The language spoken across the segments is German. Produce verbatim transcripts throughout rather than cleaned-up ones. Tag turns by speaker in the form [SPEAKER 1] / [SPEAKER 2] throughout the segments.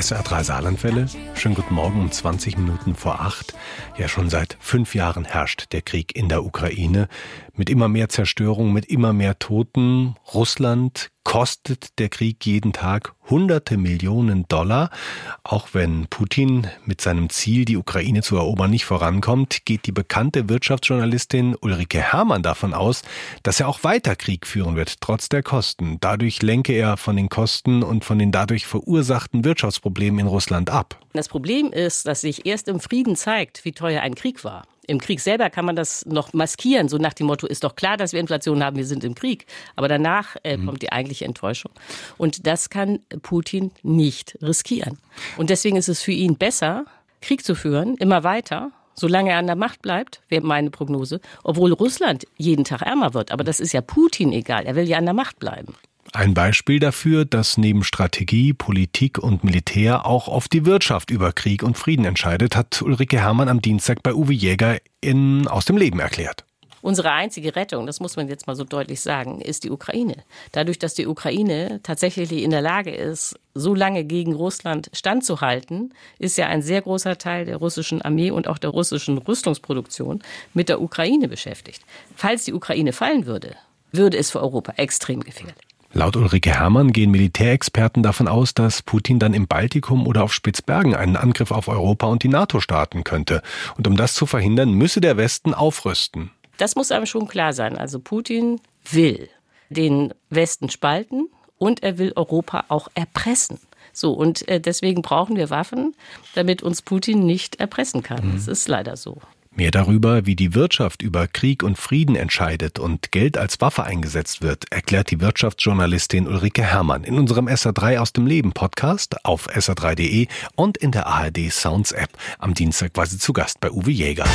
[SPEAKER 1] S R drei Saarlandwelle. Schönen guten Morgen um zwanzig Minuten vor acht. Ja, schon seit fünf Jahren herrscht der Krieg in der Ukraine. Mit immer mehr Zerstörung, mit immer mehr Toten. Russland kostet der Krieg jeden Tag hunderte Millionen Dollar. Auch wenn Putin mit seinem Ziel, die Ukraine zu erobern, nicht vorankommt, geht die bekannte Wirtschaftsjournalistin Ulrike Herrmann davon aus, dass er auch weiter Krieg führen wird, trotz der Kosten. Dadurch lenke er von den Kosten und von den dadurch verursachten Wirtschaftsproblemen in Russland ab.
[SPEAKER 2] Das Problem ist, dass sich erst im Frieden zeigt, wie teuer ein Krieg war. Im Krieg selber kann man das noch maskieren, so nach dem Motto, ist doch klar, dass wir Inflation haben, wir sind im Krieg. Aber danach äh, mhm. kommt die eigentliche Enttäuschung. Und das kann Putin nicht riskieren. Und deswegen ist es für ihn besser, Krieg zu führen, immer weiter, solange er an der Macht bleibt, wäre meine Prognose, obwohl Russland jeden Tag ärmer wird. Aber das ist ja Putin egal, er will ja an der Macht bleiben.
[SPEAKER 1] Ein Beispiel dafür, dass neben Strategie, Politik und Militär auch oft die Wirtschaft über Krieg und Frieden entscheidet, hat Ulrike Herrmann am Dienstag bei Uwe Jäger in Aus dem Leben erklärt.
[SPEAKER 2] Unsere einzige Rettung, das muss man jetzt mal so deutlich sagen, ist die Ukraine. Dadurch, dass die Ukraine tatsächlich in der Lage ist, so lange gegen Russland standzuhalten, ist ja ein sehr großer Teil der russischen Armee und auch der russischen Rüstungsproduktion mit der Ukraine beschäftigt. Falls die Ukraine fallen würde, würde es für Europa extrem gefährlich.
[SPEAKER 1] Laut Ulrike Herrmann gehen Militärexperten davon aus, dass Putin dann im Baltikum oder auf Spitzbergen einen Angriff auf Europa und die NATO starten könnte. Und um das zu verhindern, müsse der Westen aufrüsten.
[SPEAKER 2] Das muss einem schon klar sein. Also Putin will den Westen spalten und er will Europa auch erpressen. So, und deswegen brauchen wir Waffen, damit uns Putin nicht erpressen kann. Das ist leider so.
[SPEAKER 1] Mehr darüber, wie die Wirtschaft über Krieg und Frieden entscheidet und Geld als Waffe eingesetzt wird, erklärt die Wirtschaftsjournalistin Ulrike Herrmann in unserem S R drei aus dem Leben Podcast auf S R drei Punkt de und in der A R D Sounds App. Am Dienstag war sie zu Gast bei Uwe Jäger.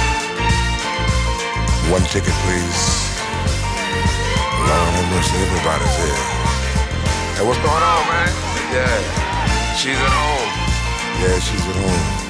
[SPEAKER 3] One ticket, please. Lord have mercy, everybody's here. Hey, what's going on, man? Yeah, she's at home. Yeah, she's at home.